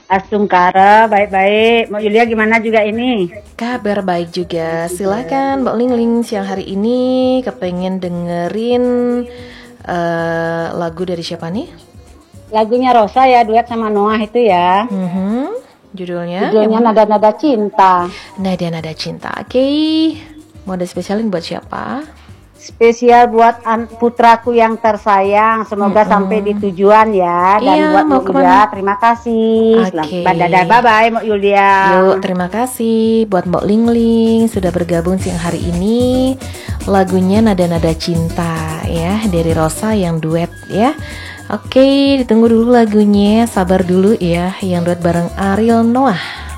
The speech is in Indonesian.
Asungkara, baik-baik. Mbak Yulia gimana juga ini? Kabar baik juga. Silakan Mbak Lingling, siang hari ini kepengen dengerin lagu dari siapa nih? Lagunya Rosa ya, duet sama Noah itu ya. Judulnya Nada-Nada Cinta. Nada-Nada Cinta. Oke. Mau ada spesialin buat siapa? Spesial buat putraku yang tersayang. Semoga sampai di tujuan ya. Dan Iya, buat mau Mbak Yulia, terima kasih. Oke. Dadah, bye-bye Mbak Yulia. Yuk, terima kasih buat Mbak Lingling sudah bergabung siang hari ini. Lagunya Nada-Nada Cinta ya, dari Rosa yang duet ya. Oke, ditunggu dulu lagunya, sabar dulu ya, yang duet bareng Ariel Noah.